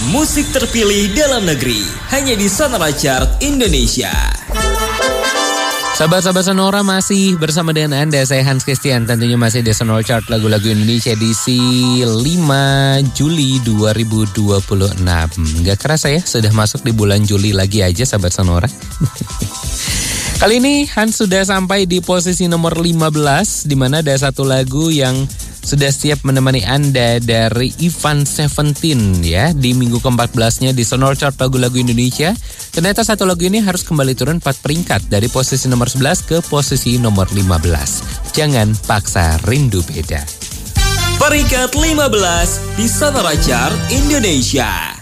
musik terpilih dalam negeri. Hanya di Sonora Chart Indonesia. Sahabat-sahabat Sonora masih bersama dengan Anda, saya Hans Christian. Tentunya masih di Sonora Chart lagu-lagu Indonesia edisi 5 Juli 2026. Gak kerasa ya, sudah masuk di bulan Juli lagi aja sahabat Sonora. Kali ini Hans sudah sampai di posisi nomor 15, di mana ada satu lagu yang sudah siap menemani Anda dari Ivan Seventeen ya. Di minggu ke-14-nya di Sonora Chart lagu-lagu Indonesia. Ternyata satu lagu ini harus kembali turun 4 peringkat dari posisi nomor 11 ke posisi nomor 15. Jangan paksa rindu beda. Peringkat 15 di Sonora Chart Indonesia.